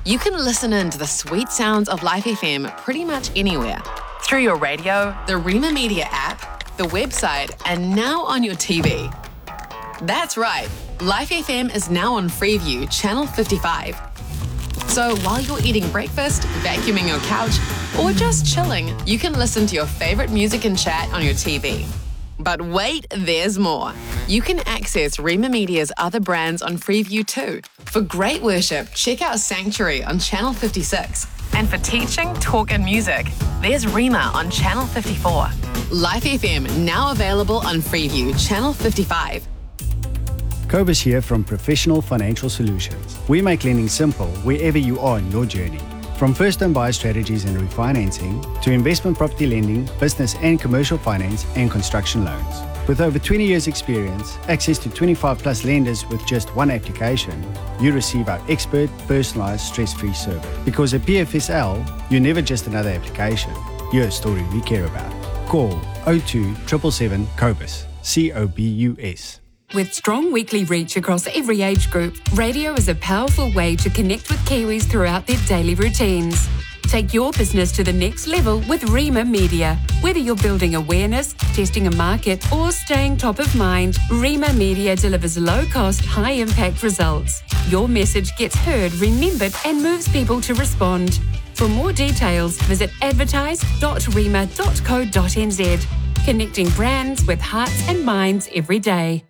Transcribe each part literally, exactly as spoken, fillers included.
You can listen in to the sweet sounds of Life F M pretty much anywhere. Through your radio, the Rima Media app, the website, and now on your T V. That's right, Life F M is now on Freeview, Channel fifty-five. So while you're eating breakfast, vacuuming your couch, or just chilling, you can listen to your favourite music and chat on your T V. But wait, there's more. You can access Rima Media's other brands on Freeview too. For great worship, check out Sanctuary on Channel fifty-six. And for teaching, talk and music, there's Rima on Channel fifty-four. Life F M now available on Freeview, Channel fifty-five. Cobus here from Professional Financial Solutions. We make lending simple wherever you are in your journey. From first-time buyer strategies and refinancing to investment property lending, business and commercial finance and construction loans. With over twenty years experience, access to twenty-five plus lenders with just one application, you receive our expert, personalised, stress-free service. Because at P F S L, you're never just another application. You're a story we care about. Call oh two seven seven seven COBUS, C O B U S. With strong weekly reach across every age group, radio is a powerful way to connect with Kiwis throughout their daily routines. Take your business to the next level with Rima Media. Whether you're building awareness, testing a market, or staying top of mind, Rima Media delivers low-cost, high-impact results. Your message gets heard, remembered, and moves people to respond. For more details, visit advertise dot rima dot co dot n z. Connecting brands with hearts and minds every day.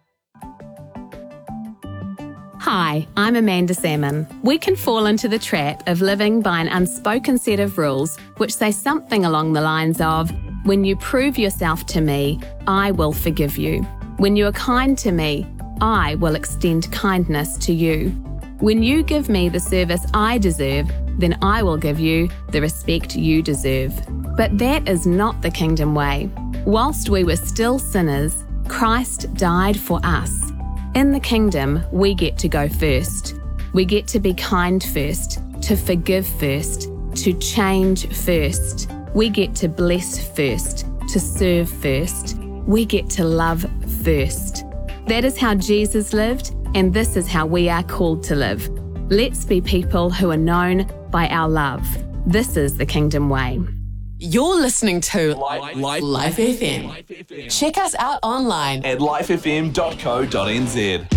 Hi, I'm Amanda Salmon. We can fall into the trap of living by an unspoken set of rules which say something along the lines of, when you prove yourself to me, I will forgive you. When you are kind to me, I will extend kindness to you. When you give me the service I deserve, then I will give you the respect you deserve. But that is not the kingdom way. Whilst we were still sinners, Christ died for us. In the kingdom, we get to go first. We get to be kind first, to forgive first, to change first. We get to bless first, to serve first. We get to love first. That is how Jesus lived, and this is how we are called to live. Let's be people who are known by our love. This is the kingdom way. You're listening to Life, Life, Life F M. Life F M. Check us out online At life f m dot co dot n z.